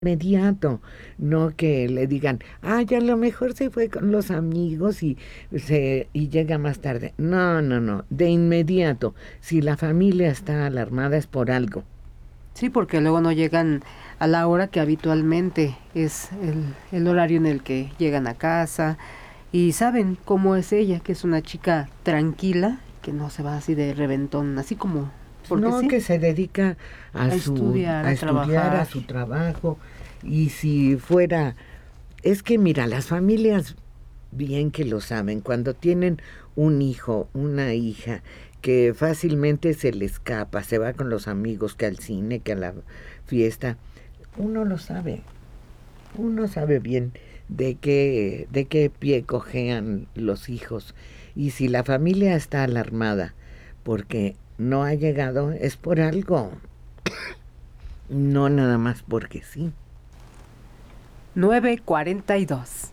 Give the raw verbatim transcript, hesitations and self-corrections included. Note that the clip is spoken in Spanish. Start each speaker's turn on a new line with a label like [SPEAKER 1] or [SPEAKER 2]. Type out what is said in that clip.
[SPEAKER 1] inmediato, no que le digan, ay, a lo mejor se fue con los amigos y, se, y llega más tarde. No, no, no, de inmediato, si la familia está alarmada es por algo.
[SPEAKER 2] Sí, porque luego no llegan a la hora que habitualmente es el, el horario en el que llegan a casa y saben cómo es ella, que es una chica tranquila, que no se va así de reventón, así como, porque
[SPEAKER 1] No,
[SPEAKER 2] sí,
[SPEAKER 1] que se dedica a,
[SPEAKER 2] a
[SPEAKER 1] su,
[SPEAKER 2] estudiar,
[SPEAKER 1] a
[SPEAKER 2] a
[SPEAKER 1] estudiar, a
[SPEAKER 2] trabajar.
[SPEAKER 1] su trabajo, y si fuera, es que mira, las familias bien que lo saben, cuando tienen un hijo, una hija, que fácilmente se le escapa, se va con los amigos, que al cine, que a la fiesta, uno lo sabe, uno sabe bien de qué, de qué pie cojean los hijos. Y si la familia está alarmada porque no ha llegado, es por algo, no nada más porque sí.
[SPEAKER 2] Nueve cuarenta y dos.